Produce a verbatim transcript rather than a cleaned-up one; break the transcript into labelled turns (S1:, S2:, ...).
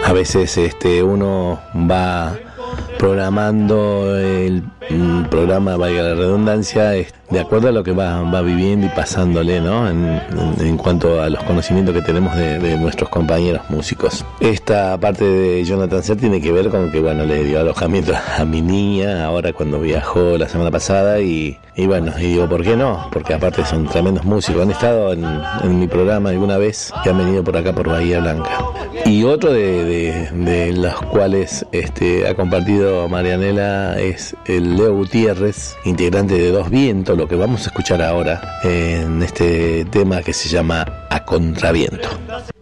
S1: a veces este uno va programando el mm, programa, valga la redundancia, es de acuerdo a lo que va, va viviendo y pasándole, ¿no? En, en, en cuanto a los conocimientos que tenemos de, de nuestros compañeros músicos. Esta parte de Jonathan Ser tiene que ver con que, bueno, le dio alojamiento a mi niña ahora cuando viajó la semana pasada y, y bueno, y digo, ¿por qué no? Porque aparte son tremendos músicos. Han estado en, en mi programa alguna vez que han venido por acá por Bahía Blanca. Y otro de, de, de los cuales este, ha compartido Marianela es el Leo Gutiérrez, integrante de Dos Vientos, lo que vamos a escuchar ahora en este tema que se llama A Contraviento.